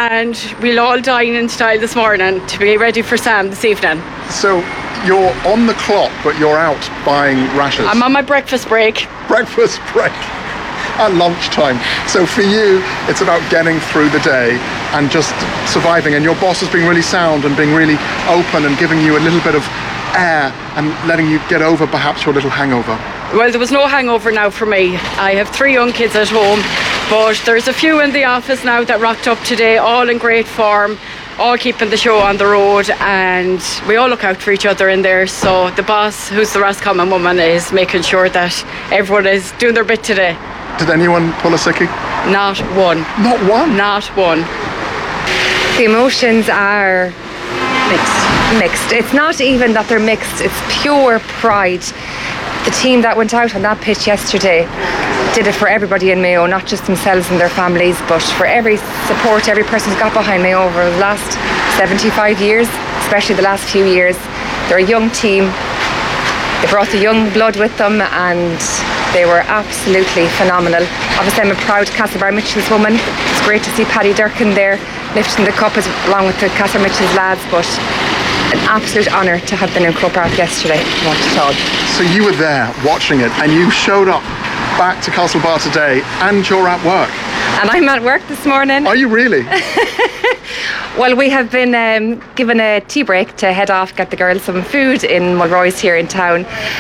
and we'll all dine in style this morning to be ready for Sam this evening. So you're on the clock, but you're out buying rashers. I'm on my breakfast break. Breakfast break at lunchtime. So for you, it's about getting through the day and just surviving. And your boss has been really sound and being really open and giving you a little bit of air and letting you get over perhaps your little hangover. Well, there was no hangover now for me. I have 3 young kids at home, but there's a few in the office now that rocked up today, all in great form, all keeping the show on the road, and we all look out for each other in there. So the boss, who's the Roscommon woman, is making sure that everyone is doing their bit today. Did anyone pull a sickie? Not one. Not one? Not one. The emotions are mixed. It's not even that they're mixed, it's pure pride. The team that went out on that pitch yesterday did it for everybody in Mayo, not just themselves and their families, but for every support, every person who's got behind Mayo over the last 75 years, especially the last few years. They're a young team. They brought the young blood with them and they were absolutely phenomenal. Obviously, I'm a proud Castlebar Mitchell's woman. It's great to see Paddy Durkin there lifting the cup along with the Castlebar Mitchell's lads, but an absolute honour to have been in Croke Park yesterday. Not at all. So you were there watching it and you showed up back to Castlebar today and you're at work. And I'm at work this morning. Are you really? Well, we have been given a tea break to head off, get the girls some food in Mulroy's here in town.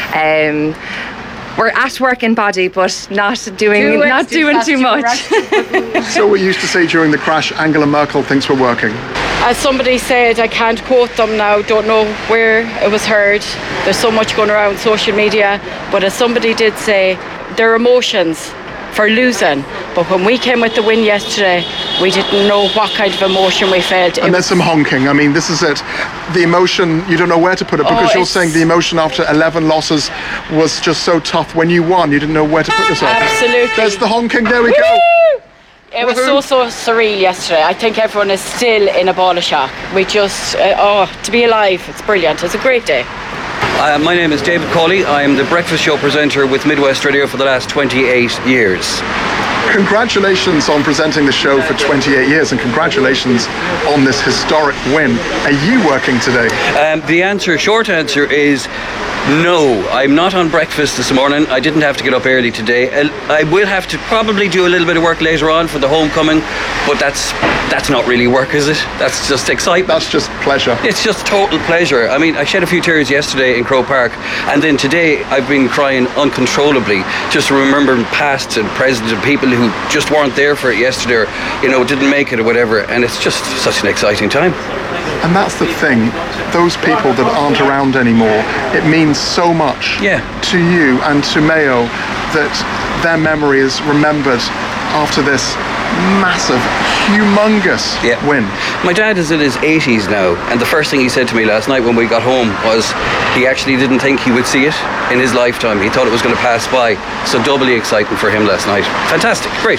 We're at work in body, but not doing too much. So we used to say during the crash, Angela Merkel thinks we're working. As somebody said, I can't quote them now, don't know where it was heard. There's so much going around social media, but as somebody did say, their emotions for losing. But when we came with the win yesterday, we didn't know what kind of emotion we felt. And there's some honking. I mean, this is it. The emotion, you don't know where to put it, because you're saying the emotion after 11 losses was just so tough. When you won, you didn't know where to put yourself. Absolutely. There's the honking. There we go. It was so surreal yesterday. I think everyone is still in a ball of shock. We just, to be alive, it's brilliant. It's a great day. My name is David Cawley. I am the breakfast show presenter with Midwest Radio for the last 28 years. Congratulations on presenting the show for 28 years and congratulations on this historic win. Are you working today? The short answer is no. I'm not on breakfast this morning. I didn't have to get up early today. I will have to probably do a little bit of work later on for the homecoming, but that's not really work, is it? That's just excitement. That's just pleasure. It's just total pleasure. I mean, I shed a few tears yesterday in Croke Park, and then today I've been crying uncontrollably, just remembering past and present and people who just weren't there for it yesterday, or didn't make it or whatever, and it's just such an exciting time. And that's the thing, those people that aren't around anymore, it means so much to you and to Mayo that their memory is remembered after this massive, humongous win. My dad is in his 80s now, and the first thing he said to me last night when we got home was he actually didn't think he would see it in his lifetime. He thought it was going to pass by, so doubly exciting for him last night. Fantastic, great.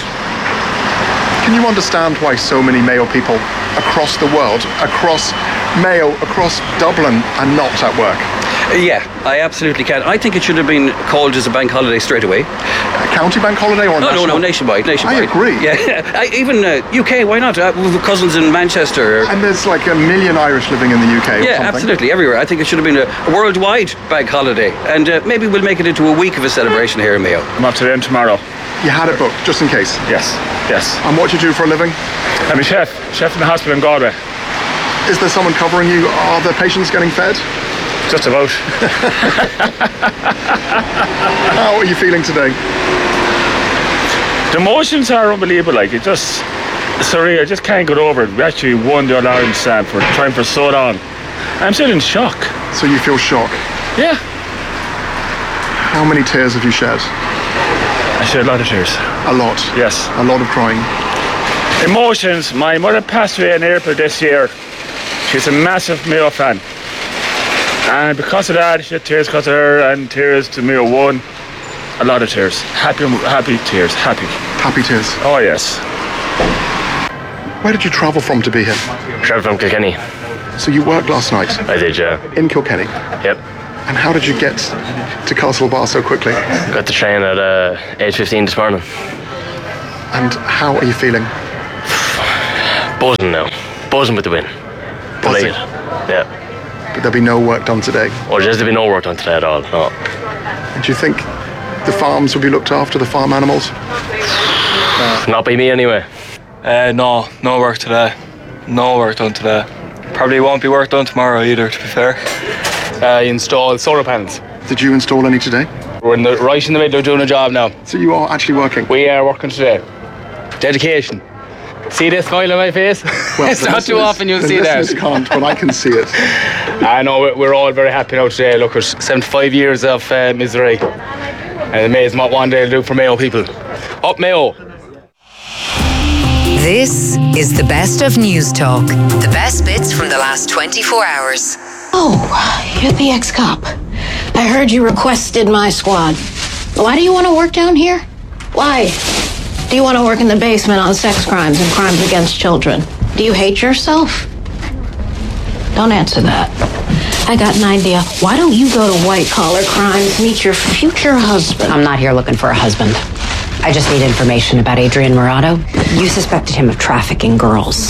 Can you understand why so many Mayo people across the world, across Mayo, across Dublin, are not at work? Yeah, I absolutely can. I think it should have been called as a bank holiday straight away. A county bank holiday or national? No, nationwide. I agree. Yeah, even UK, why not? We've cousins in Manchester. And there's like 1 million Irish living in the UK. Yeah, absolutely, everywhere. I think it should have been a worldwide bank holiday. And maybe we'll make it into a week of a celebration here in Mayo. I'm off today and tomorrow. You had it booked, just in case? Yes. And what do you do for a living? I'm a chef in the hospital in Galway. Is there someone covering you? Are the patients getting fed? Just about. How are you feeling today? The emotions are unbelievable. Like, it just surreal. I just can't get over it. We actually won the All-Ireland stand for trying for so long. I'm still in shock. So you feel shock? Yeah. How many tears have you shed? I shed a lot of tears. A lot? Yes. A lot of crying? Emotions. My mother passed away in April this year. She's a massive Mayo fan. And because of that, she had tears because of her and tears to Mayo won. A lot of tears. Happy tears. Happy tears? Oh, yes. Where did you travel from to be here? Travel from Kilkenny. So you worked last night? I did, yeah. In Kilkenny? Yep. And how did you get to Castlebar so quickly? Got the train at 8:15 this morning. And how are you feeling? Buzzing now. Buzzing with the win. Buzzing. Delighted. Yeah. But there'll be no work done today. Or there's been no work done today at all. No. And do you think the farms will be looked after, the farm animals? Not by me anyway. No work today. No work done today. Probably won't be work done tomorrow either, to be fair. Install solar panels. Did you install any today? We're right in the middle of doing a job now. So you are actually working? We are working today. Dedication. See this smile on my face? Well, it's not too often you'll see the that. listeners can't, but I can see it. I know we're all very happy now today. Look, it's 75 years of misery. And amazing what one day will do for Mayo people. Up Mayo! This is the best of News Talk. The best bits from the last 24 hours. Oh, you're the ex-cop. I heard you requested my squad. Why do you want to work down here? Why? Do you want to work in the basement on sex crimes and crimes against children? Do you hate yourself? Don't answer that. I got an idea. Why don't you go to white-collar crimes, meet your future husband? I'm not here looking for a husband. I just need information about Adrian Murado. You suspected him of trafficking girls.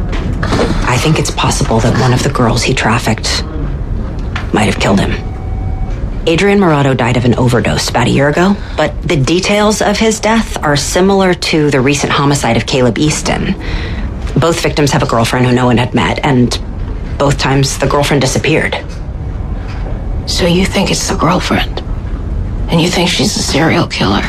I think it's possible that one of the girls he trafficked might have killed him. Adrian Murado died of an overdose about a year ago, but the details of his death are similar to the recent homicide of Caleb Easton. Both victims have a girlfriend who no one had met, and both times the girlfriend disappeared. So you think it's the girlfriend? And you think she's a serial killer?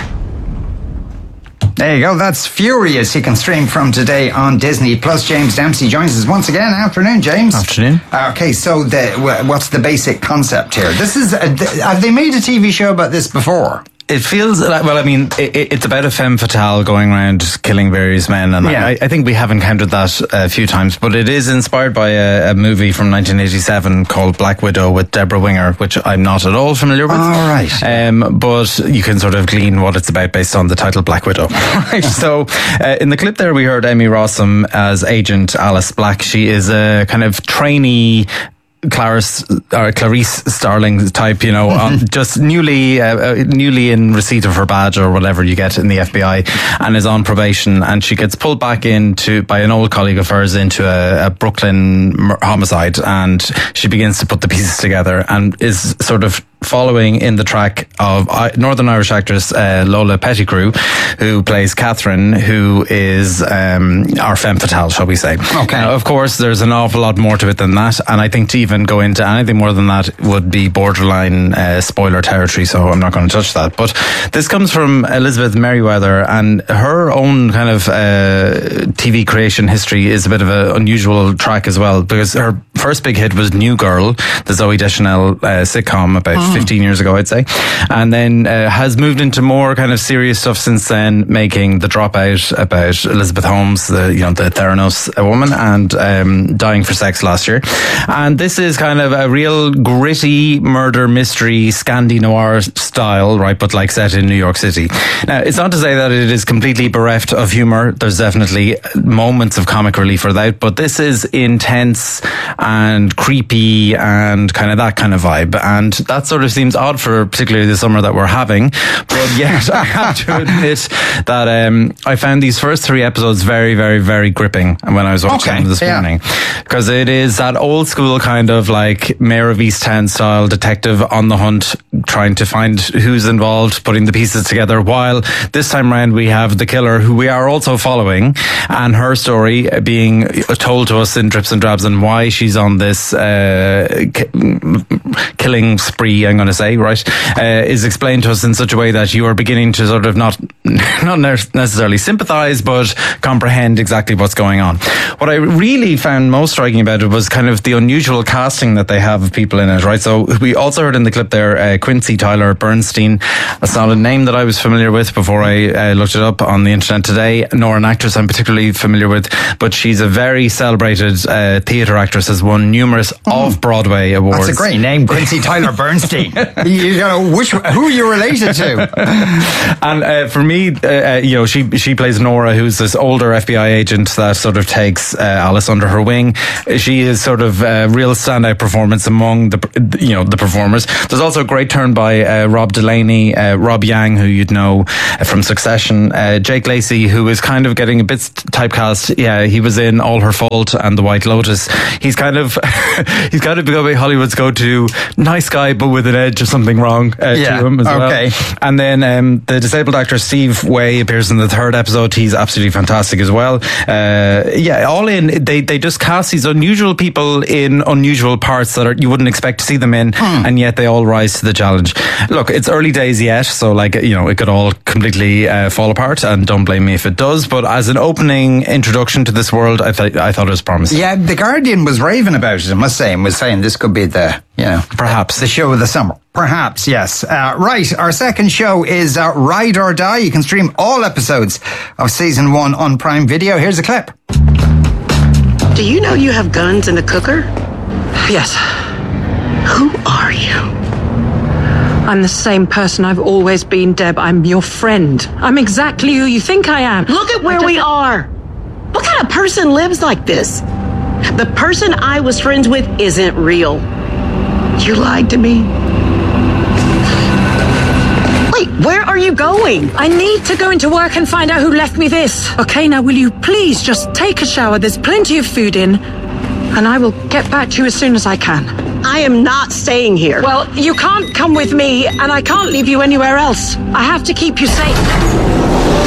There you go. That's Furious. You can stream from today on Disney Plus. James Dempsey joins us once again. Afternoon, James. Afternoon. Okay, so what's the basic concept here? This is have they made a TV show about this before? It feels like, well, I mean, it's about a femme fatale going around killing various men, and yeah. I think we have encountered that a few times, but it is inspired by a movie from 1987 called Black Widow with Deborah Winger, which I'm not at all familiar with. All right. But you can sort of glean what it's about based on the title Black Widow. Right. So, in the clip there, we heard Emmy Rossum as Agent Alice Black. She is a kind of trainee Clarice Starling type, you know, just newly in receipt of her badge or whatever you get in the FBI, and is on probation, and she gets pulled back by an old colleague of hers into a Brooklyn homicide, and she begins to put the pieces together and is sort of following in the track of Northern Irish actress Lola Pettigrew, who plays Catherine, who is our femme fatale, shall we say. Okay. Now, of course, there's an awful lot more to it than that, and I think to even go into anything more than that would be borderline spoiler territory, so I'm not going to touch that. But this comes from Elizabeth Merriweather, and her own kind of TV creation history is a bit of an unusual track as well, because her first big hit was New Girl, the Zooey Deschanel sitcom about 15 years ago, I'd say, and then has moved into more kind of serious stuff since then, making The Dropout about Elizabeth Holmes, the Theranos woman, and Dying for Sex last year. And this is kind of a real gritty murder mystery Scandi noir style, right, but like set in New York City. Now, it's not to say that it is completely bereft of humour. There's definitely moments of comic relief without, but this is intense and creepy and kind of that kind of vibe, and that sort of seems odd for particularly the summer that we're having, but yet I have to admit that I found these first 3 episodes very, very, very gripping when I was watching them this morning, because it is that old school kind of like Mayor of Easttown style detective on the hunt, trying to find who's involved, putting the pieces together, while this time around we have the killer, who we are also following, and her story being told to us in drips and drabs, and why she's on this killing spree, I'm going to say, right, is explained to us in such a way that you are beginning to sort of not necessarily sympathise, but comprehend exactly what's going on. What I really found most striking about it was kind of the unusual casting that they have of people in it, right? So we also heard in the clip there Quincy Tyler Bernstein. That's not a name that I was familiar with before I looked it up on the internet today, nor an actress I'm particularly familiar with, but she's a very celebrated theatre actress, has won numerous off-Broadway awards. That's a great name, Quincy Tyler Bernstein. Richie. You know who you're related to. And for me, she plays Nora, who's this older FBI agent that sort of takes Alice under her wing. She is sort of a real standout performance among the performers. There's also a great turn by Rob Delaney, Rob Yang, who you'd know from Succession, Jake Lacey, who is kind of getting a bit typecast. Yeah, he was in All Her Fault and The White Lotus. He's kind of becoming Hollywood's go-to nice guy, but with an edge of something wrong to him as well. And then the disabled actor Steve Way appears in the third episode. He's absolutely fantastic as well. All in, they just cast these unusual people in unusual parts that you wouldn't expect to see them in, and yet they all rise to the challenge. Look, it's early days yet, so it could all completely fall apart, and don't blame me if it does. But as an opening introduction to this world, I thought it was promising. Yeah, The Guardian was raving about it, I must say, and was saying this could be perhaps the show of the summer. Perhaps, yes. Right, our second show is Ride or Die. You can stream all episodes of season 1 on Prime Video. Here's a clip. Do you know you have guns in the cooker? Yes. Who are you? I'm the same person I've always been, Deb. I'm your friend. I'm exactly who you think I am. Look at where we are. What kind of person lives like this? The person I was friends with isn't real. You lied to me. Wait, where are you going? I need to go into work and find out who left me this. Okay, now will you please just take a shower? There's plenty of food in, and I will get back to you as soon as I can. I am not staying here. Well, you can't come with me, and I can't leave you anywhere else. I have to keep you safe.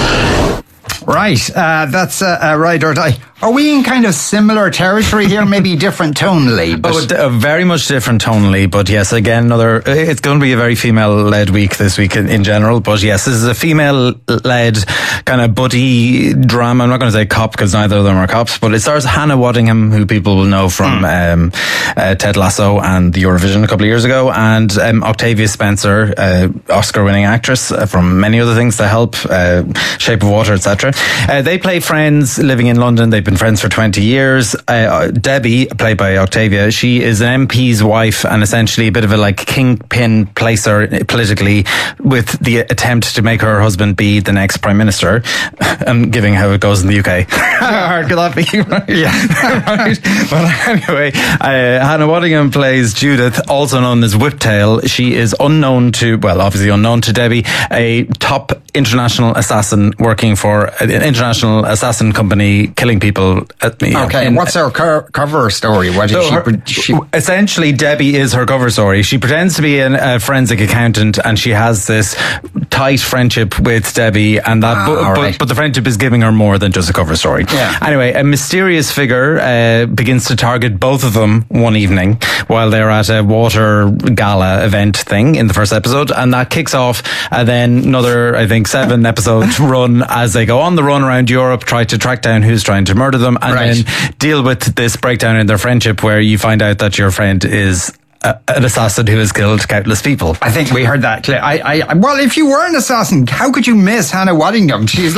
Right, that's Ride or Die. Are we in kind of similar territory here? Maybe different tonally? But very much different tonally. But yes, again, it's going to be a very female-led week this week in general. But yes, this is a female-led kind of buddy drama. I'm not going to say cop because neither of them are cops, but it stars Hannah Waddingham, who people will know from Ted Lasso and the Eurovision a couple of years ago, and Octavia Spencer, Oscar-winning actress from many other things, The Help, Shape of Water, etc. They play friends living in London. They've been friends for 20 years. Debbie, played by Octavia, she is an MP's wife and essentially a bit of a kingpin placer politically, with the attempt to make her husband be the next Prime Minister. I'm giving how it goes in the UK. How hard could that be? Yeah. Right. But anyway, Hannah Waddingham plays Judith, also known as Whiptail. She is obviously unknown to Debbie, a top international assassin working for an international assassin company, killing people. What's her cover story? Essentially, Debbie is her cover story. She pretends to be a forensic accountant, and she has this tight friendship with Debbie, and that. But the friendship is giving her more than just a cover story. Yeah. Anyway, a mysterious figure begins to target both of them one evening while they're at a water gala event thing in the first episode, and that kicks off. Then another, I think, 7 episodes run as they go on the run around Europe, try to track down who's trying to murder them, and then deal with this breakdown in their friendship where you find out that your friend is an assassin who has killed countless people. I think we heard that. Well, if you were an assassin, how could you miss Hannah Waddingham? She's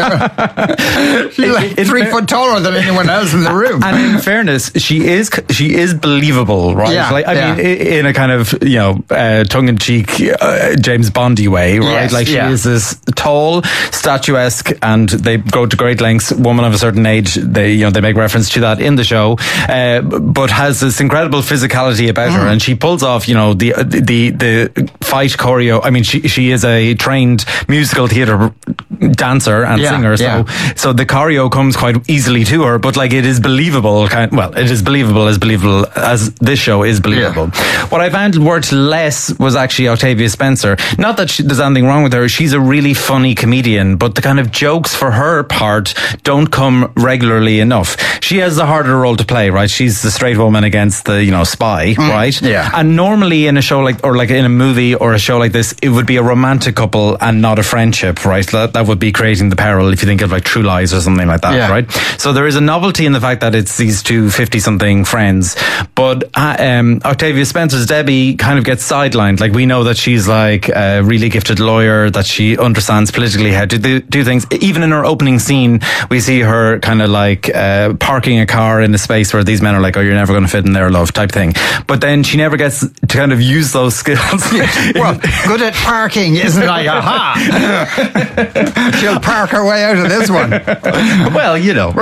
she's 3 foot taller than anyone else in the room. And in fairness, she is believable, right? Yeah, mean, in a kind of tongue-in-cheek James Bondy way, right? Yes, she is this tall, statuesque, and they go to great lengths. Woman of a certain age, they make reference to that in the show, but has this incredible physicality about her. And she pulls off, the fight choreo. I mean, she is a trained musical theatre dancer and singer, so the choreo comes quite easily to her. But it is believable. It is believable as this show is believable. Yeah. What I found worked less was actually Octavia Spencer. Not that there's anything wrong with her. She's a really funny comedian, but the kind of jokes for her part don't come regularly enough. She has the harder role to play, right? She's the straight woman against the spy, right? Yeah. And normally in a show in a movie or a show like this, it would be a romantic couple and not a friendship, right? That would be Creating the Peril, if you think of like True Lies or something like that, right? So there is a novelty in the fact that it's these two 50-something friends. But Octavia Spencer's Debbie kind of gets sidelined. Like, we know that she's like a really gifted lawyer, that she understands politically how to do things. Even in her opening scene, we see her kind of like parking a car in a space where these men are like, oh, you're never going to fit in there, love, type thing. But then she never gets to kind of use those skills. Well, good at parking, isn't it? Like, aha! She'll park her way out of this one. Well, you know.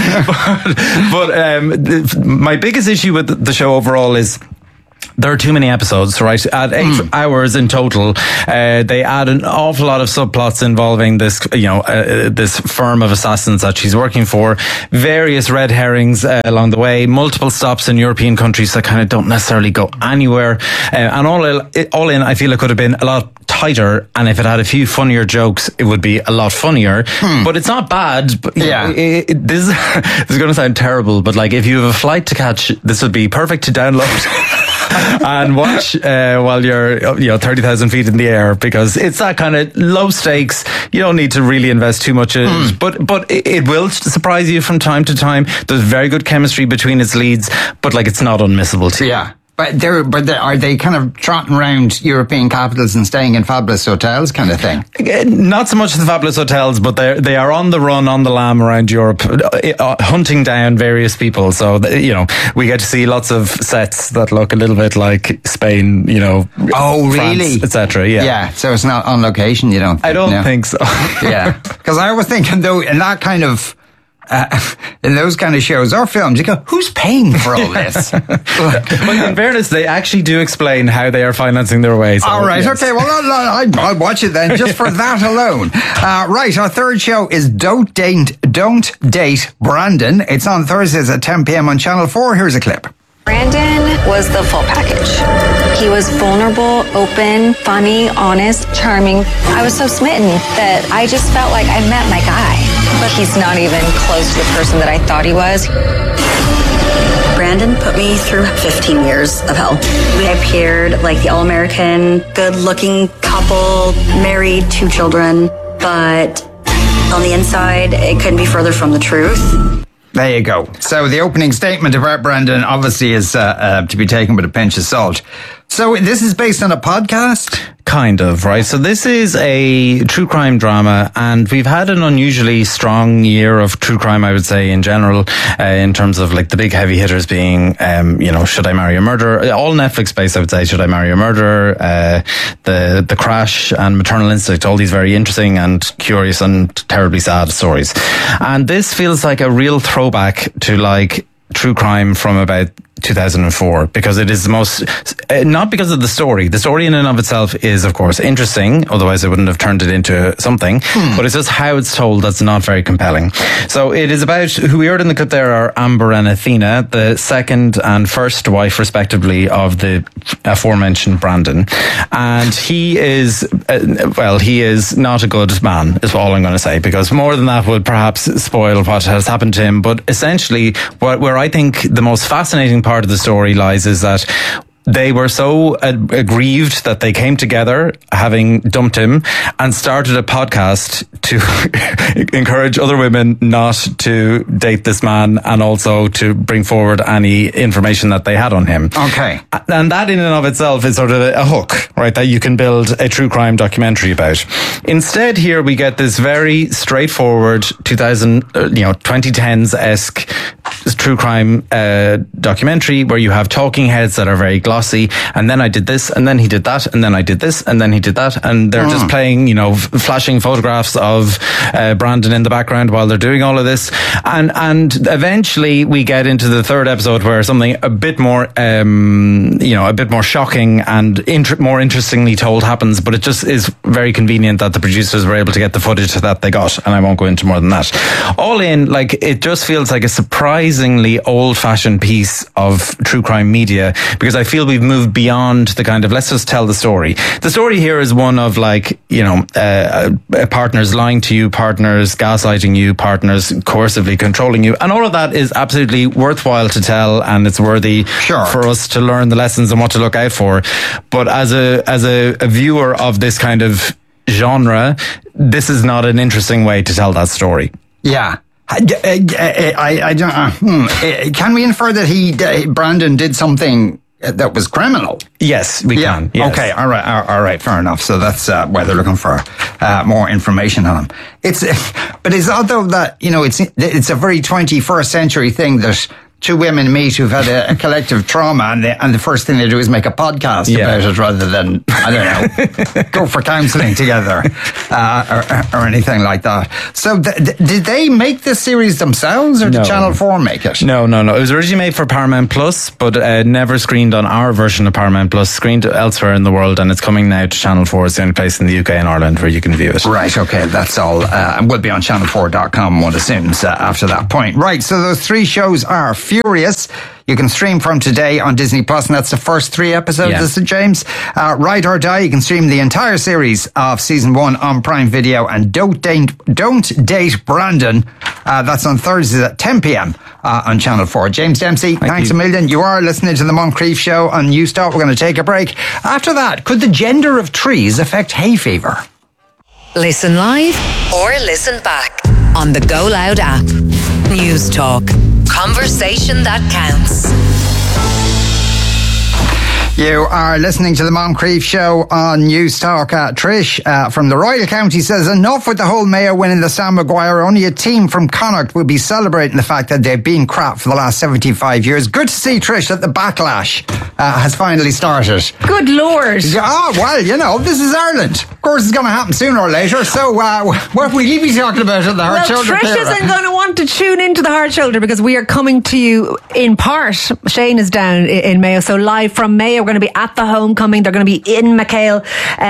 But my biggest issue with the show overall is there are too many episodes, right? At 8 hours in total, they add an awful lot of subplots involving this, this firm of assassins that she's working for, various red herrings along the way, multiple stops in European countries that kind of don't necessarily go anywhere. And all in, I feel it could have been a lot tighter, and if it had a few funnier jokes, it would be a lot funnier. But it's not bad. But, this is going to sound terrible, but like, if you have a flight to catch, this would be perfect to download. And watch while you're 30,000 feet in the air, because it's that kind of low stakes. You don't need to really invest too much in it, but it will surprise you from time to time. There's very good chemistry between its leads, but like, it's not unmissable to you. Yeah. But are they kind of trotting around European capitals and staying in fabulous hotels kind of thing? Not so much the fabulous hotels, but they are on the run, on the lam around Europe, hunting down various people. So, we get to see lots of sets that look a little bit like Spain, Oh, France, really? etc. Yeah. Yeah, so it's not on location, you don't think? I don't think so. Yeah. Because I was thinking, though, in that kind of... in those kind of shows or films, you go, who's paying for all this? Well, in fairness, they actually do explain how they are financing their way. So, all right, yes. okay, well, I'll watch it then, just for that alone. Right, our third show is Don't Date Brandon. It's on Thursdays at 10 p.m. on Channel 4. Here's a clip. Brandon was the full package. He was vulnerable, open, funny, honest, charming. I was so smitten that I just felt like I met my guy. But he's not even close to the person that I thought he was. Brandon put me through 15 years of hell. We appeared like the all-American, good-looking couple, married, 2 children, but on the inside, it couldn't be further from the truth. There you go. So the opening statement about Brandon obviously is to be taken with a pinch of salt. So this is based on a podcast? Kind of, right? So this is a true crime drama, and we've had an unusually strong year of true crime, I would say, in general, in terms of like the big heavy hitters being, Should I Marry a Murderer? All Netflix based, I would say. Should I Marry a Murderer? The Crash and Maternal Instinct, all these very interesting and curious and terribly sad stories. And this feels like a real throwback to like true crime from about 2004, because it is the most, not because of the story. The story in and of itself is, of course, interesting. Otherwise, I wouldn't have turned it into something. But it's just how it's told that's not very compelling. So it is about, who we heard in the clip there are Amber and Athena, the second and first wife, respectively, of the aforementioned Brandon. And he is, he is not a good man, is all I'm going to say, because more than that would perhaps spoil what has happened to him. But essentially, where I think the most fascinating part of the story lies is that they were so aggrieved that they came together, having dumped him, and started a podcast to encourage other women not to date this man, and also to bring forward any information that they had on him. Okay. And that in and of itself is sort of a hook, right, that you can build a true crime documentary about. Instead, here we get this very straightforward 2010s-esque true crime documentary where you have talking heads that are very glossy, and then I did this, and then he did that, and then I did this, and then he did that, and they're just playing, flashing photographs of Brandon in the background while they're doing all of this, and eventually we get into the third episode where something a bit more shocking and more interestingly told happens, but it just is very convenient that the producers were able to get the footage that they got, and I won't go into more than that. All in, like, it just feels like a surprisingly old-fashioned piece of true crime media, because I feel we've moved beyond the kind of, let's just tell the story. The story here is one of, like, partners lying to you, partners gaslighting you, partners coercively controlling you, and all of that is absolutely worthwhile to tell, and it's worthy for us to learn the lessons and what to look out for. But as a viewer of this kind of genre, this is not an interesting way to tell that story. Yeah. I don't. Can we infer that Brandon did something that was criminal? Yes, we can. Yes. Okay. All right. Fair enough. So that's why they're looking for more information on him. But it's odd though that it's a very 21st century thing that two women meet who've had a collective trauma, and the first thing they do is make a podcast about it rather than, I don't know, go for counselling together or anything like that. So did they make this series themselves, or did Channel 4 make it? No. It was originally made for Paramount Plus, but never screened on our version of Paramount Plus, screened elsewhere in the world, and it's coming now to Channel 4. It's the only place in the UK and Ireland where you can view it. Right, okay, that's all. And will be on channel4.com, one assumes, after that point. Right, so those three shows are Furious. You can stream from today on Disney Plus, and that's the first 3 episodes, is it, James? Ride or Die, you can stream the entire series of season 1 on Prime Video, and Don't Date Brandon. That's on Thursdays at 10 p.m. On Channel 4. James Dempsey, thanks a million. You are listening to the Moncrief Show on Newstalk. We're going to take a break. After that, could the gender of trees affect hay fever? Listen live or listen back on the Go Loud app. Newstalk. Conversation that counts. You are listening to the Moncrief Show on Newstalk. Trish from the Royal County says, enough with the whole Mayo winning the Sam Maguire. Only a team from Connacht will be celebrating the fact that they've been crap for the last 75 years. Good to see, Trish, that the backlash has finally started. Good Lord. Well, this is Ireland. Of course, it's going to happen sooner or later. So what will you be talking about at the Hard Shoulder? Trish isn't going to want to tune into the Hard Shoulder because we are coming to you in part. Shane is down in Mayo, so live from Mayo. We're going to be at the homecoming. They're going to be in McHale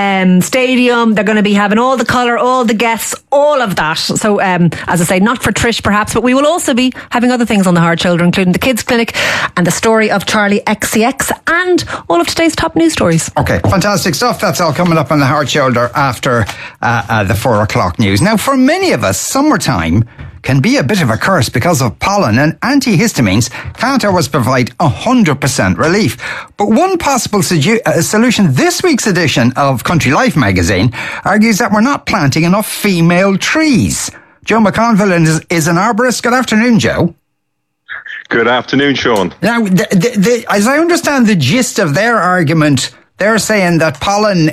Stadium. They're going to be having all the colour, all the guests, all of that. So, as I say, not for Trish perhaps, but we will also be having other things on the Hard Shoulder, including the Kids Clinic and the story of Charlie XCX and all of today's top news stories. Okay, fantastic stuff. That's all coming up on the Hard Shoulder after the 4 o'clock news. Now, for many of us, summertime can be a bit of a curse because of pollen, and antihistamines can't always provide 100% relief. But one possible solution this week's edition of Country Life magazine argues that we're not planting enough female trees. Joe McConville is an arborist. Good afternoon, Joe. Good afternoon, Sean. Now, as I understand the gist of their argument, they're saying that pollen,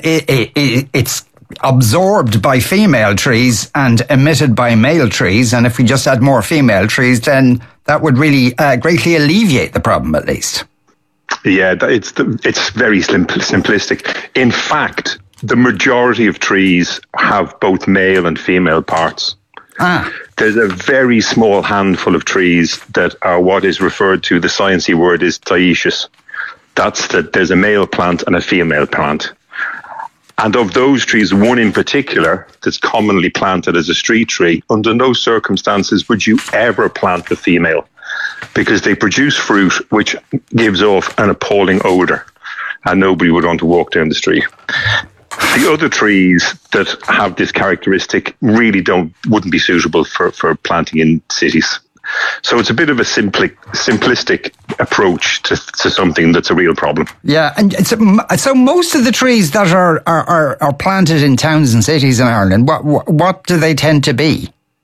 it's absorbed by female trees and emitted by male trees, and if we just had more female trees, then that would really greatly alleviate the problem, at least. Yeah, it's very simplistic. In fact, the majority of trees have both male and female parts. There's a very small handful of trees that are what is referred to, the sciencey word is dioecious. That's that there's a male plant and a female plant. And of those trees, one in particular that's commonly planted as a street tree, under no circumstances would you ever plant the female, because they produce fruit which gives off an appalling odour, and nobody would want to walk down the street. The other trees that have this characteristic really wouldn't be suitable for planting in cities. So it's a bit of a simplistic approach to something that's a real problem. Yeah, and so most of the trees that are planted in towns and cities in Ireland, what do they tend to be?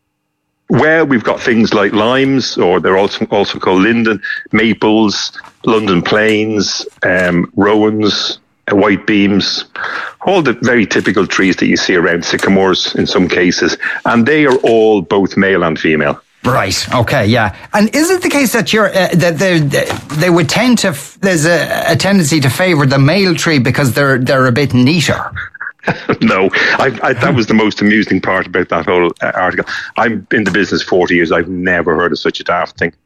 Well, we've got things like limes, or they're also called linden, maples, London planes, rowans, white beams, all the very typical trees that you see around, sycamores in some cases, and they are all both male and female. Right. Okay. Yeah. And is it the case that they would tend to? There's a tendency to favour the male tree because they're a bit neater. No, that was the most amusing part about that whole article. I'm in the business 40 years. I've never heard of such a daft thing.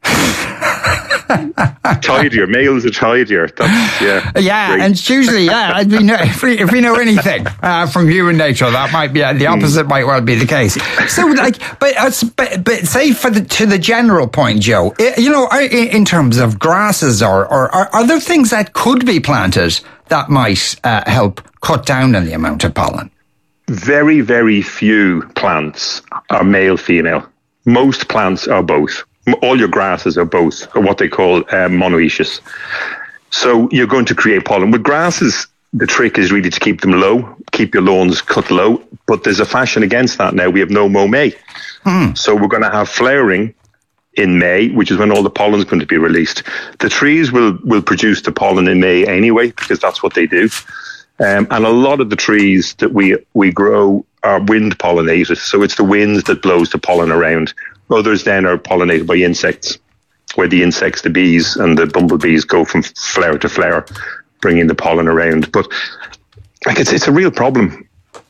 Tidier, males are tidier. That's, great. And it's usually, if we know anything from human nature, that might be the opposite. Might well be the case. So, but say to the general point, Joe, in terms of grasses or are there things that could be planted that might help cut down on the amount of pollen? Very, very few plants are male-female. Most plants are both. All your grasses are both, or what they call monoecious. So you're going to create pollen. With grasses, the trick is really to keep them low, keep your lawns cut low. But there's a fashion against that now. We have no mow May. So we're going to have flowering in May, which is when all the pollen is going to be released. The trees will produce the pollen in May anyway, because that's what they do. And a lot of the trees that we grow are wind pollinated. So it's the winds that blows the pollen around. Others then are pollinated by insects, where the insects, the bees and the bumblebees go from flower to flower, bringing the pollen around. But like it's a real problem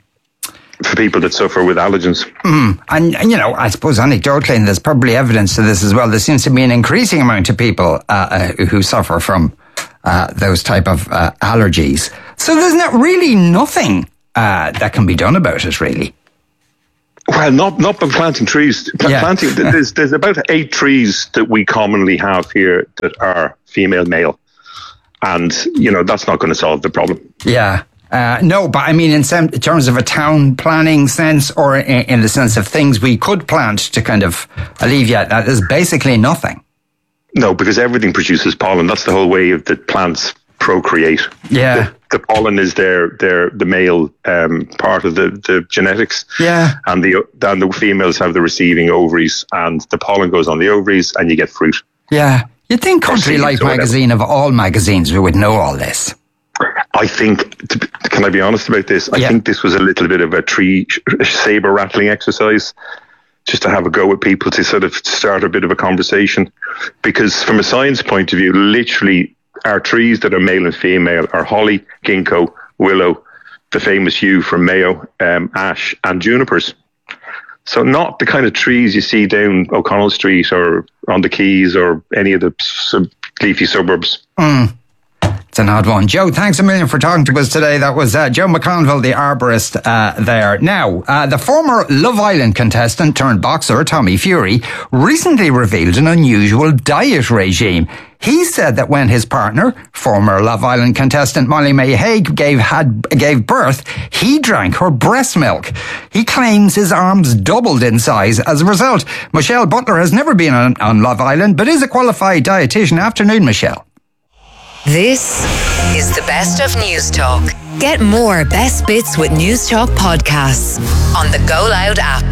for people that suffer with allergens. And, I suppose anecdotally, and there's probably evidence to this as well, there seems to be an increasing amount of people who suffer from those type of allergies. So there's not really nothing that can be done about it, really. Well, not by planting trees. Planting, there's about 8 trees that we commonly have here that are female male. And, that's not going to solve the problem. Yeah. No, but I mean, in terms of a town planning sense, or in the sense of things we could plant to kind of alleviate that, there's basically nothing. No, because everything produces pollen. That's the whole way that plants procreate. Yeah. The pollen is the male part of the genetics. Yeah. And the females have the receiving ovaries, and the pollen goes on the ovaries, and you get fruit. Yeah. You'd think Country Life magazine, of all magazines, we would know all this. I think, can I be honest about this? I think this was a little bit of a tree saber rattling exercise, just to have a go at people, to sort of start a bit of a conversation. Because from a science point of view, literally our trees that are male and female are holly, ginkgo, willow, the famous yew from Mayo, ash and junipers. So not the kind of trees you see down O'Connell Street or on the Quays or any of the leafy suburbs. It's an odd one. Joe, thanks a million for talking to us today. That was Joe McConville, the arborist there. Now, the former Love Island contestant turned boxer, Tommy Fury, recently revealed an unusual diet regime. He said that when his partner, former Love Island contestant Molly May Hague, gave birth, he drank her breast milk. He claims his arms doubled in size as a result. Michelle Butler has never been on Love Island, but is a qualified dietitian. Afternoon, Michelle. This is the best of News Talk. Get more best bits with News Talk podcasts on the Go Loud app.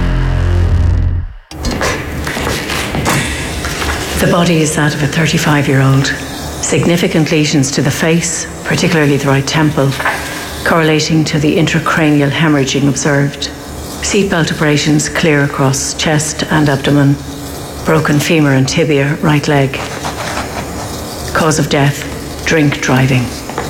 The body is that of a 35-year-old. Significant lesions to the face, particularly the right temple, correlating to the intracranial hemorrhaging observed. Seatbelt abrasions clear across chest and abdomen. Broken femur and tibia, right leg. Cause of death, drink driving.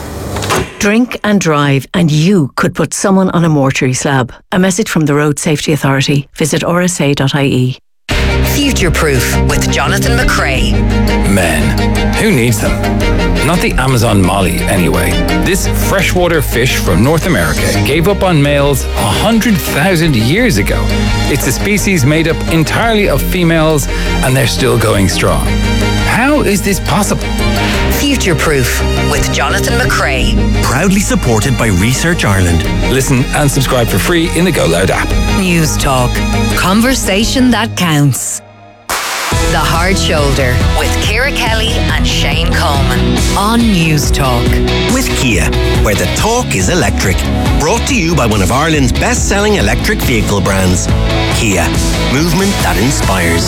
Drink and drive and you could put someone on a mortuary slab. A message from the Road Safety Authority. Visit rsa.ie. Future Proof with Jonathan McCrae. Men. Who needs them? Not the Amazon Molly, anyway. This freshwater fish from North America gave up on males 100,000 years ago. It's a species made up entirely of females, and they're still going strong. How is this possible? Future Proof with Jonathan McCrae. Proudly supported by Research Ireland. Listen and subscribe for free in the Go Loud app. News Talk. Conversation that counts. The Hard Shoulder with Ciara Kelly and Shane Coleman on News Talk. With Kia, where the talk is electric. Brought to you by one of Ireland's best-selling electric vehicle brands. Kia. Movement that inspires.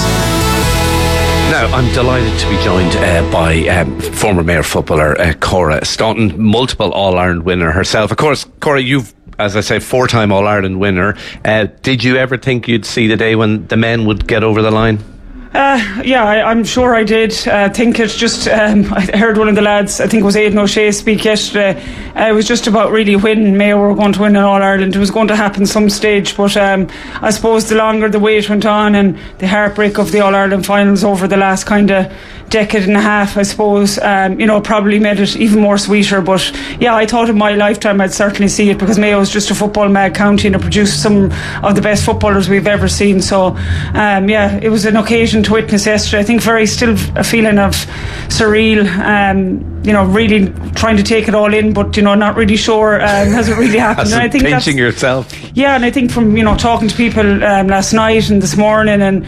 Now, I'm delighted to be joined by former Mayo footballer Cora Staunton, multiple All-Ireland winner herself. Of course, Cora, you've, as I say, 4-time All-Ireland winner. Did you ever think you'd see the day when the men would get over the line? I'm sure I did. I think it's just, I heard one of the lads, I think it was Aidan O'Shea, speak yesterday. It was just about really when Mayo were going to win in All-Ireland. It was going to happen some stage, but I suppose the longer the wait went on and the heartbreak of the All-Ireland finals over the last kind of decade and a half, I suppose, probably made it even more sweeter. But yeah, I thought in my lifetime I'd certainly see it, because Mayo is just a football mad county and it produced some of the best footballers we've ever seen. So it was an occasion to witness yesterday. I think still a feeling of surreal, really trying to take it all in, but not really sure has it really happened. And I think pinching yourself. Yeah, and I think from talking to people last night and this morning, and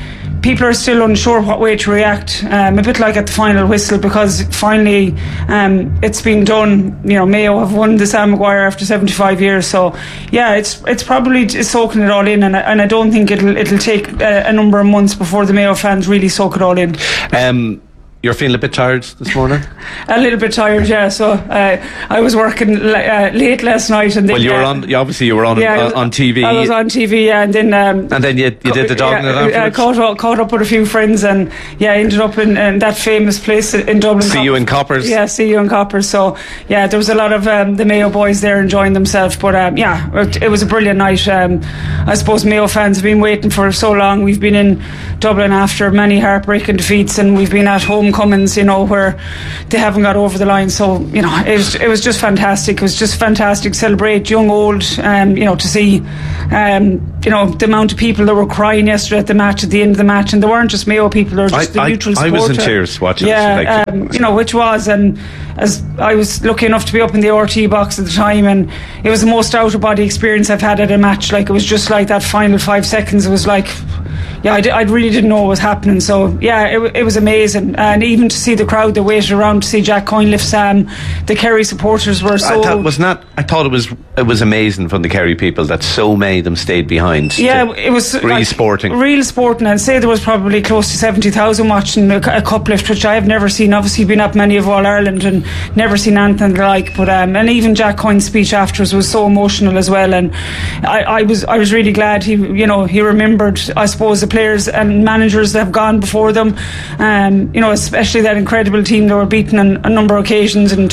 people are still unsure what way to react, a bit like at the final whistle, because finally it's been done. You know, Mayo have won the Sam Maguire after 75 years, so yeah, it's probably soaking it all in, and I don't think it'll take a number of months before the Mayo fans really soak it all in. You're feeling a bit tired this morning? A little bit tired, yeah. So I was working late last night, and then you were on. Obviously, you were on on TV. I was on TV, yeah, and then you did the dog afterwards. Caught up with a few friends, and ended up in that famous place in Dublin. See you in Coppers. Yeah, see you in Coppers. So yeah, there was a lot of the Mayo boys there enjoying themselves. But it was a brilliant night. I suppose Mayo fans have been waiting for so long. We've been in Dublin after many heartbreaking defeats, and we've been at homecomings, where they haven't got over the line. So it was just fantastic. It was just fantastic. Celebrate young, old, to see the amount of people that were crying yesterday at the end of the match, and they weren't just Mayo people, they were just the neutral supporter. I was in tears watching it. Which was, and as I was lucky enough to be up in the RT box at the time, and it was the most out of body experience I've had at a match. Like, it was just like that final 5 seconds, it was like, I really didn't know what was happening. So yeah, it was amazing, and even to see the crowd that waited around to see Jack Coyne lift Sam. The Kerry supporters were so. I thought it was amazing from the Kerry people that so many of them stayed behind. Yeah, it was real sporting. Real sporting. I'd say there was probably close to 70,000 watching a cup lift, which I have never seen. Obviously, been up many of All Ireland and never seen anything like. But and even Jack Coyne's speech afterwards was so emotional as well. And I was really glad he remembered, I suppose, the players and managers that have gone before them. Especially that incredible team that were beaten on a number of occasions in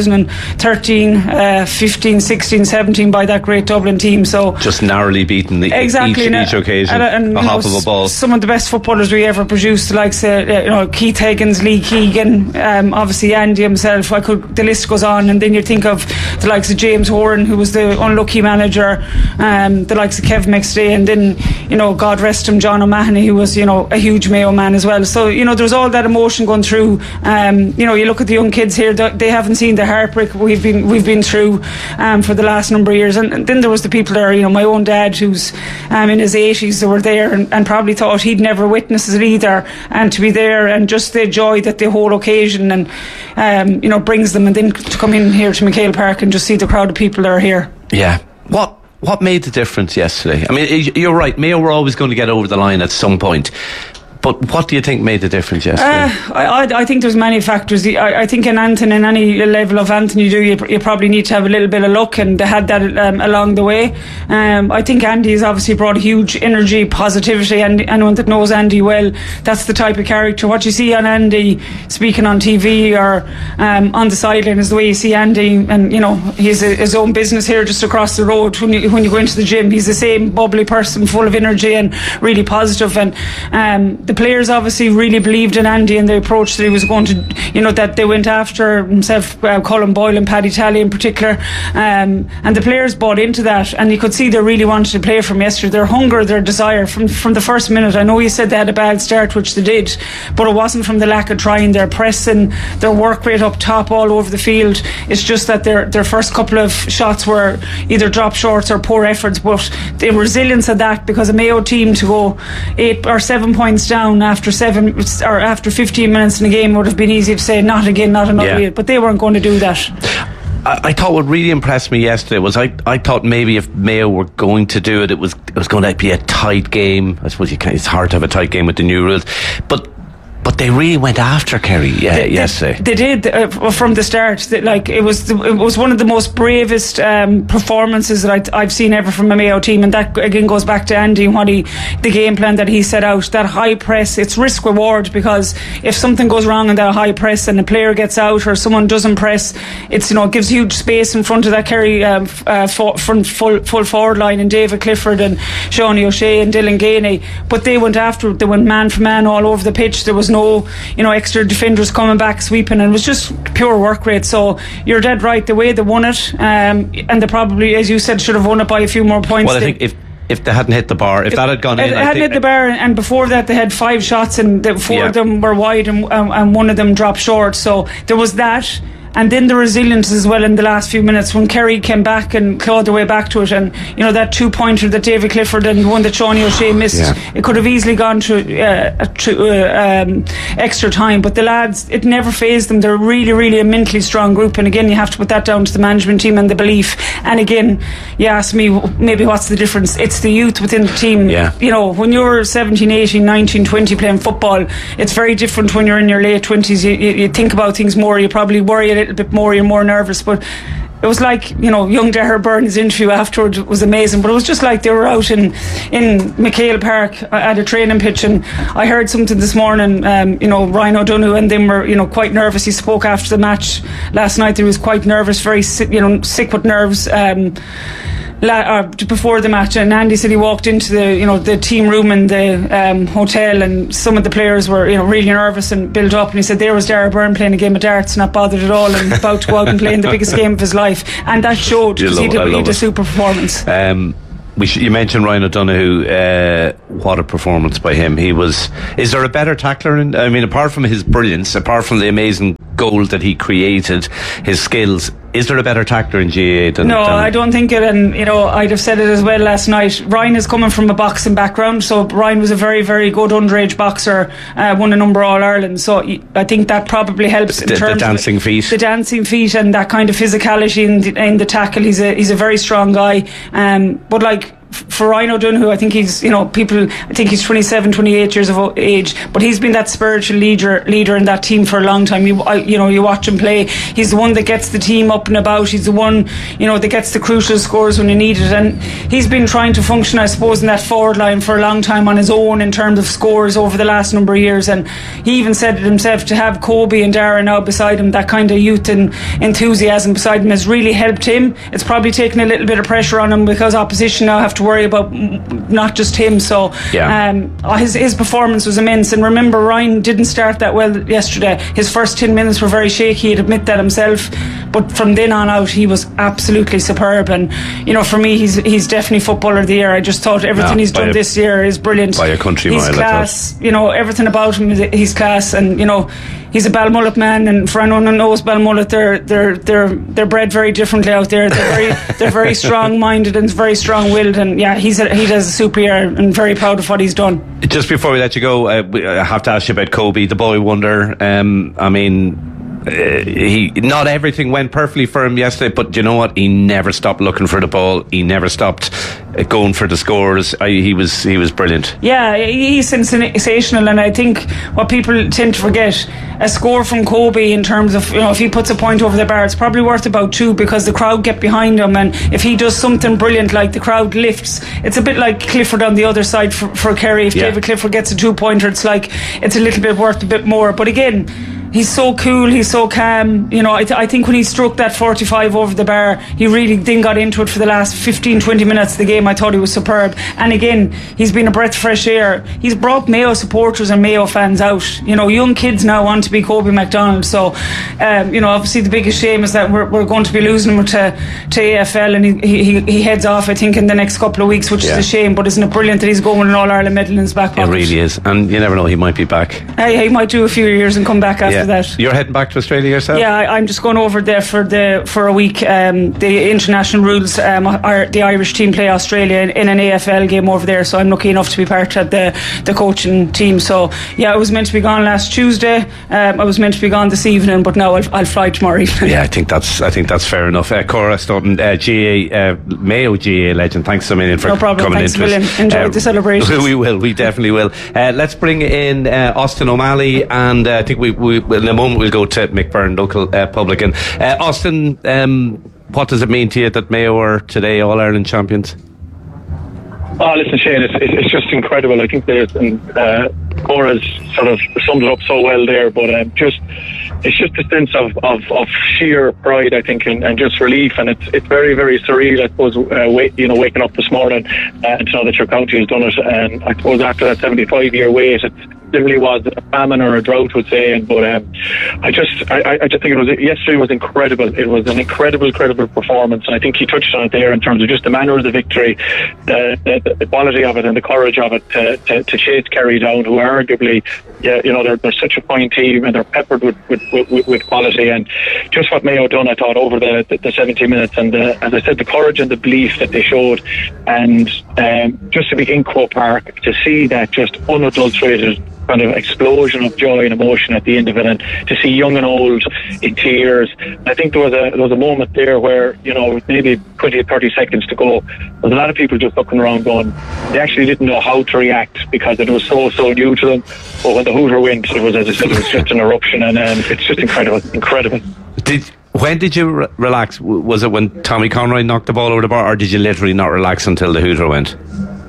2013, 15, 16, 17 by that great Dublin team. So just narrowly beaten each occasion, and a hop of a ball. Some of the best footballers we ever produced, like Keith Higgins, Lee Keegan, obviously Andy himself. The list goes on, and then you think of the likes of James Horan, who was the unlucky manager, the likes of Kev McStay, and then God rest him, John O'Mahony, who was a huge Mayo man as well. So there's all that emotion going through. You look at the young kids here; they haven't seen the heartbreak we've been through for the last number of years. And then there was the people there. My own dad, who's in his 80s, that were there and probably thought he'd never witness it either. And to be there and just the joy that the whole occasion and brings them, and then to come in here to McHale Park and just see the crowd of people that are here. Yeah. What made the difference yesterday? I mean, you're right. Mayo were always going to get over the line at some point. But what do you think made the difference yesterday? I think there's many factors. I think in any level of Anthem you do, you probably need to have a little bit of luck, and they had that along the way. I think Andy has obviously brought huge energy, positivity, and anyone that knows Andy well, that's the type of character. What you see on Andy speaking on TV or on the sideline is the way you see Andy, and he has his own business here just across the road. When you go into the gym, he's the same bubbly person, full of energy and really positive. And the players obviously really believed in Andy and the approach that he was going to, that they went after himself, Colin Boyle and Paddy Talley in particular, and the players bought into that, and you could see they really wanted to play from yesterday. Their hunger, their desire from the first minute. I know you said they had a bad start, which they did, but it wasn't from the lack of trying. Their pressing, their work rate up top all over the field. It's just that their first couple of shots were either drop shorts or poor efforts, but the resilience of that, because a Mayo team to go 8 or 7 points down after 15 minutes in the game would have been easy to say not again, not another year, but they weren't going to do that. I thought what really impressed me yesterday was I thought maybe if Mayo were going to do it, it was going to be a tight game. I suppose it's hard to have a tight game with the new rules, but they really went after Kerry yesterday. They did from the start. It was one of the most bravest performances that I've seen ever from a Mayo team, and that again goes back to Andy and the game plan that he set out. That high press, it's risk reward, because if something goes wrong in that high press and a player gets out or someone doesn't press, it gives huge space in front of that Kerry full forward line, and David Clifford and Sean O'Shea and Dylan Gainey. But they went after it. They went man for man all over the pitch. There was no extra defenders coming back sweeping, and it was just pure work rate. So you're dead right, the way they won it, and they probably, as you said, should have won it by a few more points. Well, I think if they hadn't hit the bar, if that had gone in, it hadn't hit the bar, and before that they had 5 shots, and 4 of them were wide, and one of them dropped short. So there was that. and then the resilience as well in the last few minutes when Kerry came back and clawed their way back to it, and that 2-pointer that David Clifford and one that Seanie O'Shea missed, it could have easily gone to extra time, but the lads, it never fazed them. They're really, really a mentally strong group, and again you have to put that down to the management team and the belief. And again, you ask me maybe what's the difference, it's the youth within the team. When you're 17, 18, 19, 20 playing football, it's very different when you're in your late 20s. You think about things more, you probably worry a little bit more, you're more nervous. But it was like, young Darragh Byrne's interview afterwards was amazing, but it was just like they were out in McHale Park at a training pitch, and I heard something this morning, Ryan O'Donoghue and them were, quite nervous. He spoke after the match last night, he was quite nervous, very sick with nerves, before the match, and Andy said he walked into the team room in the hotel, and some of the players were really nervous and built up, and he said there was Darragh Byrne playing a game of darts, not bothered at all, and about to go out and play in the biggest game of his life, and that showed, because he did a super performance. You mentioned Ryan O'Donoghue. What a performance by him. Is there a better tackler? Apart from his brilliance, apart from the amazing goal that he created, his skills, is there a better tackler in GAA than? No, I don't think it, and I'd have said it as well last night. Ryan is coming from a boxing background, so Ryan was a very, very good underage boxer, won a number All-Ireland, so I think that probably helps in terms of the dancing feet and that kind of physicality in the tackle. He's a very strong guy, but for Ryan O'Donoghue, I think he's, I think he's 27, 28 years of age, but he's been that spiritual leader in that team for a long time. You watch him play, he's the one that gets the team up and about, he's the one, that gets the crucial scores when you need it, and he's been trying to function, I suppose, in that forward line for a long time on his own in terms of scores over the last number of years, and he even said it himself, to have Kobe and Darragh now beside him, that kind of youth and enthusiasm beside him has really helped him. It's probably taken a little bit of pressure on him because opposition now have to worry about not just him, so his performance was immense. And remember, Ryan didn't start that well yesterday. His first 10 minutes were very shaky, he'd admit that himself, but from then on out he was absolutely superb, and for me he's definitely Footballer of the Year. I just thought everything he's done this year is brilliant. By a country mile, he's class, everything about him he's class, and he's a Balmullet man, and for anyone who knows Balmullet, they're bred very differently out there. They're very strong-minded and very strong-willed, and he does a super year, and very proud of what he's done. Just before we let you go, I have to ask you about Kobe, the boy wonder. Not everything went perfectly for him yesterday, but you know what? He never stopped looking for the ball. He never stopped going for the scores. He was brilliant. Yeah, he's sensational, and I think what people tend to forget, a score from Kobe in terms of, if he puts a point over the bar, it's probably worth about 2, because the crowd get behind him, and if he does something brilliant, like the crowd lifts, it's a bit like Clifford on the other side for Kerry. If David Clifford gets a 2-pointer, it's like it's a little bit worth a bit more, but again, he's so cool, he's so calm. I think when he struck that 45 over the bar, he really then got into it for the last 15-20 minutes of the game. I thought he was superb, and again, he's been a breath of fresh air. He's brought Mayo supporters and Mayo fans out. Young kids now want to be Kobe MacDonald, so obviously the biggest shame is that we're going to be losing him to AFL, and he heads off, I think, in the next couple of weeks, which is a shame, but isn't it brilliant that he's going with an All-Ireland medal in his back pocket? It really is, and you never know, he might be back. He might do a few years and come back after that. You're heading back to Australia yourself? Yeah, I'm just going over there for a week. The international rules, the Irish team play Australia in an AFL game over there, so I'm lucky enough to be part of the coaching team. So yeah, I was meant to be gone last Tuesday. I was meant to be gone this evening, but now I'll fly tomorrow evening. Yeah, I think that's fair enough. Cora Staunton, Mayo GAA legend, thanks a million for coming thanks into us. Enjoyed the celebration. We definitely will. Let's bring in Austin O'Malley, and I think we in a moment we'll go to Mick Byrne, local publican. Austin, what does it mean to you that Mayo are today All-Ireland champions? Oh, listen, Shane, it's just incredible. I think Cora's sort of summed it up so well there, but it's just a sense of sheer pride, I think, and just relief, and it's very, very surreal, I suppose, waking up this morning and to know that your county has done it, and I suppose after that 75-year wait, it literally was a famine or a drought, would say, but I just think yesterday was incredible. It was an incredible performance, and I think he touched on it there in terms of just the manner of the victory, the quality of it and the courage of it to chase Kerry down, who arguably, they're such a fine team, and they're peppered with quality. And just what Mayo done, I thought, over the 70 minutes, and as I said, the courage and the belief that they showed, and just to be in Croke Park, to see that just unadulterated kind of explosion of joy and emotion at the end of it, and to see young and old in tears. I think there was a moment there where, maybe 20 or 30 seconds to go, there was a lot of people just looking around going, they actually didn't know how to react because it was so new to them. But when the Hooter went, it was, as I said, it was just an eruption, and it's just incredible. When did you relax? Was it when Tommy Conroy knocked the ball over the bar, or did you literally not relax until the Hooter went?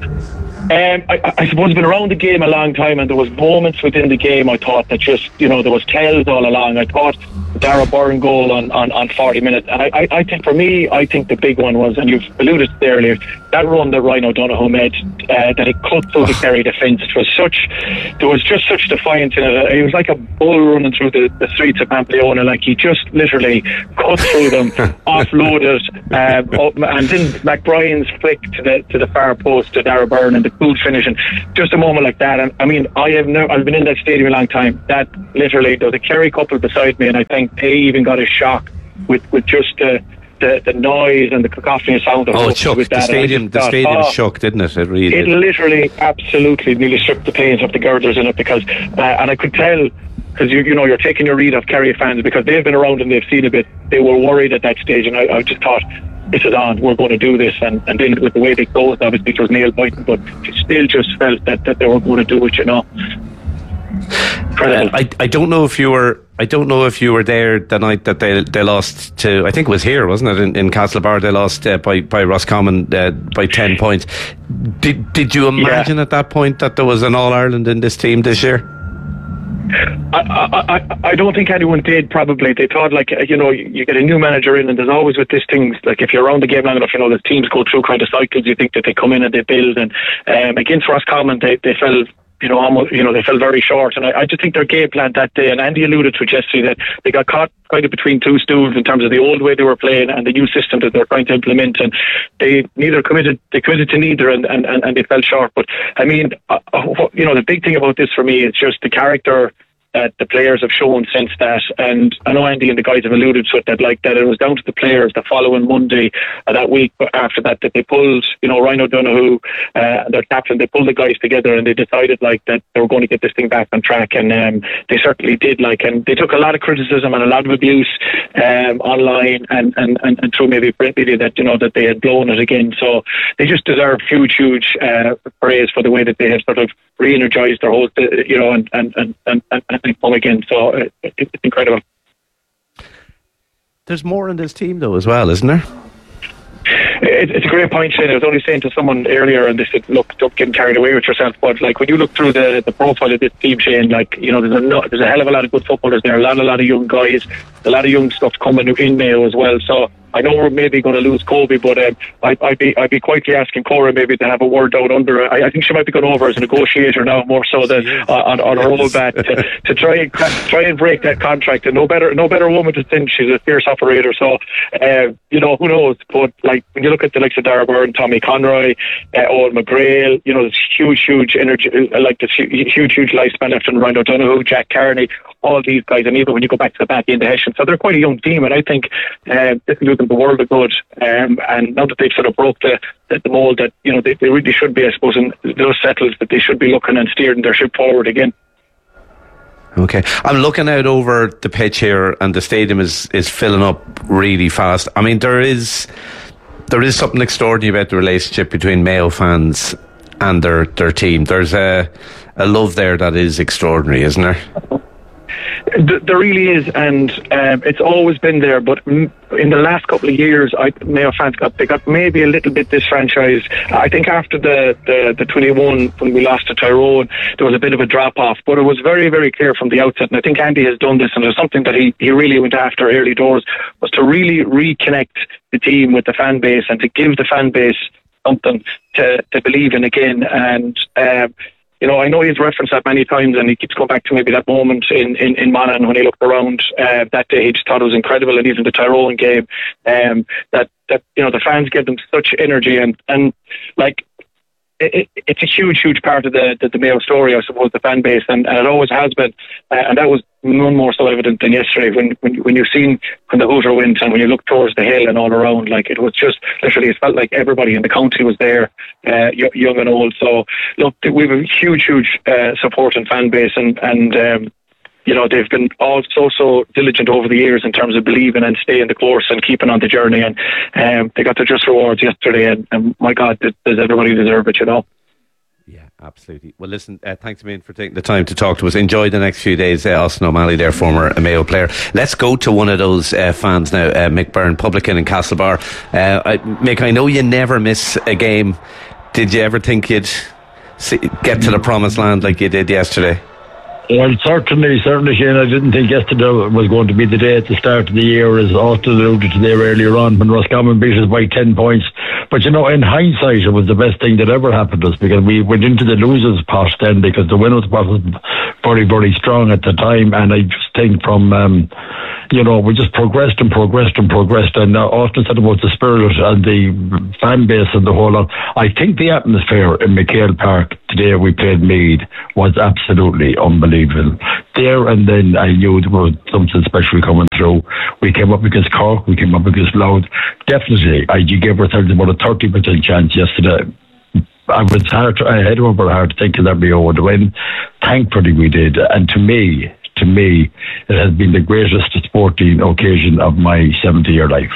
I suppose I've been around the game a long time, and there was moments within the game I thought that just, there was tells all along. I thought the Dara Byrne goal on 40 minutes, and I think for me, I think the big one was, and you've alluded to it earlier, that run that Ryan O'Donoghue made, that he cut through the Kerry defence. There was just such defiance in it. It was like a bull running through the streets of Pamplona, like he just literally cut through them, offloaded, and then McBrien's flick to the far post to Dara Byrne, and the cool finish, and just a moment like that. And I mean, I've been in that stadium a long time. That literally, there was a Kerry couple beside me, and I think they even got a shock with just the noise and the cacophony sound of it shook. The stadium shook, didn't it? It really did. Literally, absolutely, nearly stripped the pains of the girders in it, because and I could tell, because you're taking your read of Kerry fans, because they've been around and they've seen a bit. They were worried at that stage, and I just thought, this is on, we're going to do this, and then with the way they closed, obviously it was nail biting, but it still just felt that they were going to do it, I don't know if you were there the night that they lost to, I think it was here, wasn't it, in Castlebar? They lost by Roscommon by 10 points. Did you imagine at that point that there was an All-Ireland in this team this year? I don't think anyone did. Probably they thought, you get a new manager in, and there's always with these things, like if you're around the game long enough, the teams go through kind of cycles. You think that they come in and they build, and against Roscommon they fell, almost, they fell very short. And I just think their game plan that day, and Andy alluded to it yesterday, that they got caught kind of between two stools in terms of the old way they were playing and the new system that they're trying to implement, and they committed to neither, and they fell short. But I mean, the big thing about this for me is just the character that the players have shown since that. And I know Andy and the guys have alluded to it, that it was down to the players the following Monday, that week after that they pulled, Ryan O'Donoghue, their captain, they pulled the guys together, and they decided that they were going to get this thing back on track, and they certainly did. And they took a lot of criticism and a lot of abuse online and through maybe print media that they had blown it again. So they just deserve huge praise for the way that they have sort of re-energized their whole, and come again. So it's incredible. There's more in this team though as well, isn't there? It's a great point, Shane. I was only saying to someone earlier, and they said, look, don't get carried away with yourself, but when you look through the profile of this team, Shane, there's a hell of a lot of good footballers there, a lot of young guys, a lot of young stuff coming in Mayo as well. So I know we're maybe going to lose Kobe, but I'd be quietly asking Cora maybe to have a word out under. I think she might be going over as a negotiator now, more so than on her old bat to try and break that contract. And no better woman to send. She's a fierce operator. So who knows? But when you look at the likes of Dara Byrne, Tommy Conroy, Owen McGrail, there's huge energy, this huge lifespan after Ryan O'Donoghue, Jack Carney, all these guys, and even when you go back to the back end of Hessian, so they're quite a young team, and I think this will do them the world of good. And now that they've sort of broke the mould, that they really should be, I suppose, in those settles, that they should be looking and steering their ship forward again. Okay, I'm looking out over the pitch here, and the stadium is filling up really fast. I mean, there is something extraordinary about the relationship between Mayo fans and their team. There's a love there that is extraordinary, isn't there? There really is, and it's always been there. But in the last couple of years, Mayo fans got maybe a little bit disfranchised. I think after the 21, when we lost to Tyrone, there was a bit of a drop off. But it was very, very clear from the outset, and I think Andy has done this, and there's something that he really went after early doors, was to really reconnect the team with the fan base, and to give the fan base something to believe in again. And I know he's referenced that many times, and he keeps going back to maybe that moment in Monaghan when he looked around that day. He just thought it was incredible, and even the Tyrone game, that the fans gave them such energy, and it's a huge part of the Mayo story, I suppose, the fan base, and it always has been, and that was none more so evident than yesterday when you've seen when the Hooter went and when you look towards the hill and all around, like it was just literally, it felt like everybody in the county was there, young and old. So look, we have a huge support and fan base, and they've been all so diligent over the years in terms of believing and staying the course and keeping on the journey, and they got their just rewards yesterday, and my God, does everybody deserve it, Yeah, absolutely. Well, listen, thanks a million for taking the time to talk to us. Enjoy the next few days. Austin O'Malley, their former Mayo player. Let's go to one of those fans now, Mick Byrne, publican in Castlebar. Mick, I know you never miss a game. Did you ever think you'd get to the promised land like you did yesterday? Well, certainly, Shane, I didn't think yesterday was going to be the day at the start of the year, as Austin alluded to there earlier on, when Roscommon beat us by 10 points. But, in hindsight, it was the best thing that ever happened to us, because we went into the losers' pot then, because the winners' pot was very, very strong at the time. And I just think from, we just progressed, and Austin said about the spirit and the fan base and the whole lot. I think the atmosphere in McHale Park today we played Meath was absolutely unbelievable. There and then I knew there was something special coming through. We came up against Cork, we came up against Louth. Definitely, you gave ourselves about a 30% chance yesterday. I had over hard thinking that we would win. Thankfully we did. And to me, it has been the greatest sporting occasion of my 70-year life.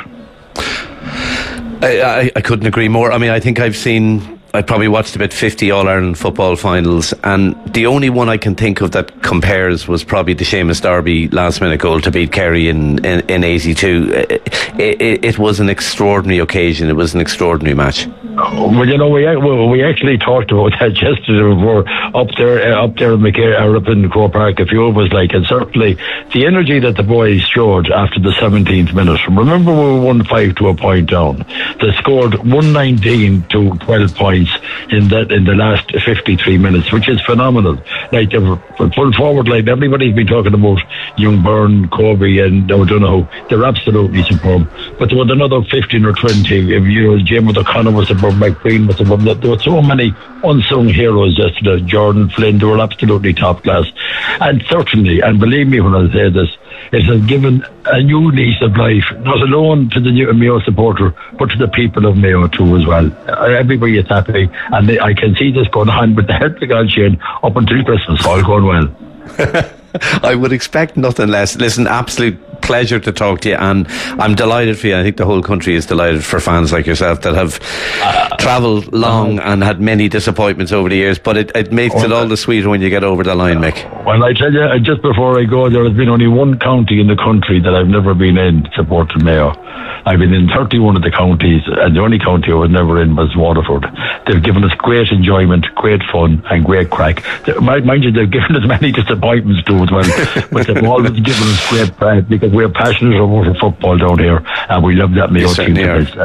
I couldn't agree more. I mean, I think I probably watched about 50 All-Ireland football finals, and the only one I can think of that compares was probably the Seamus Darby last-minute goal to beat Kerry in 82. It was an extraordinary occasion. It was an extraordinary match. Well, we actually talked about that yesterday. We were up there in McHale, up in Croke Park, a few of us, and certainly the energy that the boys showed after the 17th minute. Remember, we were 1-5 to a point down. They scored 119 to 12 points in the last 53 minutes, which is phenomenal. They were full forward line. Everybody's been talking about young Byrne, Kobe, and O'Donoghue. They're absolutely superb. But there was another 15 or 20. James O'Connor was above, McQueen was above. There were so many unsung heroes yesterday. Jordan Flynn, they were absolutely top class. And certainly, and believe me when I say this, it has given a new lease of life, not alone to the Mayo supporter, but to the people of Mayo too as well. Everybody is happy, and I can see this going on with the help of God, Shane, up until Christmas, all going well. I would expect nothing less. Listen, absolute pleasure to talk to you, and I'm delighted for you. I think the whole country is delighted for fans like yourself that have travelled long and had many disappointments over the years, but it makes it all the sweeter when you get over the line, Mick. Well, I tell you, just before I go, there has been only one county in the country that I've never been in supporting Mayo. I've been in 31 of the counties, and the only county I was never in was Waterford. They've given us great enjoyment, great fun, and great crack. Mind you, they've given us many disappointments too as well, but they've always given us great pride, because we're passionate about football down here, and we love that Mayo team.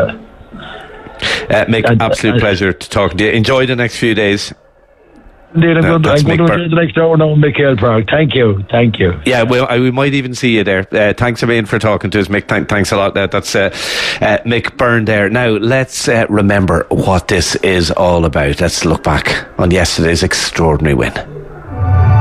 Mick, absolute pleasure to talk to you. Enjoy the next few days. Indeed, I'm going to enjoy the next hour now in McHale Park. Thank you. Yeah, well, we might even see you there. Thanks a million for talking to us, Mick. Thanks a lot. That's Mick Byrne there. Now, let's remember what this is all about. Let's look back on yesterday's extraordinary win.